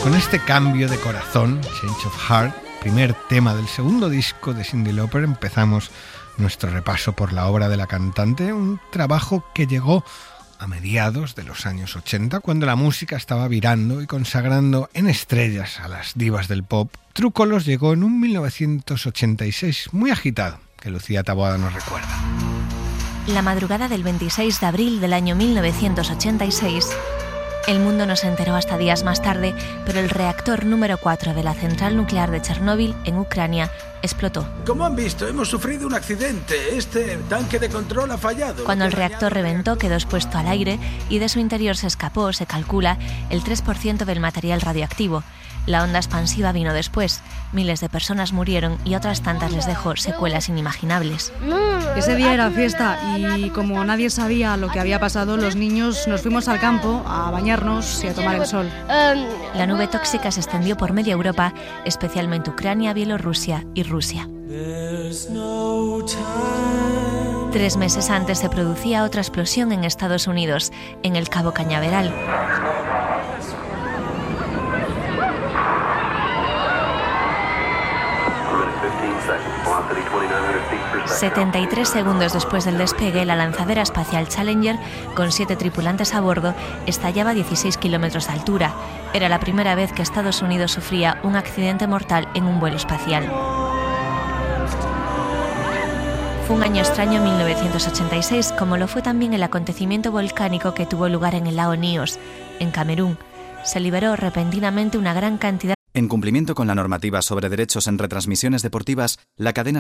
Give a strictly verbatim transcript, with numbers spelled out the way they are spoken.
Con este cambio de corazón, Change of Heart, primer tema del segundo disco de Cyndi Lauper, empezamos nuestro repaso por la obra de la cantante, un trabajo que llegó a mediados de los años ochenta, cuando la música estaba virando y consagrando en estrellas a las divas del pop. True Colors llegó en un mil novecientos ochenta y seis muy agitado, que Lucía Taboada nos recuerda. La madrugada del veintiséis de abril del año mil novecientos ochenta y seis, el mundo no se enteró hasta días más tarde, pero el reactor número cuatro de la central nuclear de Chernóbil, en Ucrania, explotó. Como han visto, hemos sufrido un accidente. Este tanque de control ha fallado. Cuando el reactor reventó, quedó expuesto al aire y de su interior se escapó, se calcula, el tres por ciento del material radioactivo. La onda expansiva vino después. Miles de personas murieron y otras tantas les dejó secuelas inimaginables. Ese día era fiesta y como nadie sabía lo que había pasado, los niños nos fuimos al campo a bañarnos y a tomar el sol. La nube tóxica se extendió por media Europa, especialmente Ucrania, Bielorrusia y Rusia. Tres meses antes se producía otra explosión en Estados Unidos, en el Cabo Cañaveral. setenta y tres segundos después del despegue, la lanzadera espacial Challenger, con siete tripulantes a bordo, estallaba a dieciséis kilómetros de altura. Era la primera vez que Estados Unidos sufría un accidente mortal en un vuelo espacial. Fue un año extraño mil novecientos ochenta y seis, como lo fue también el acontecimiento volcánico que tuvo lugar en el lago Níos, en Camerún. Se liberó repentinamente una gran cantidad. En cumplimiento con la normativa sobre derechos en retransmisiones deportivas, la cadena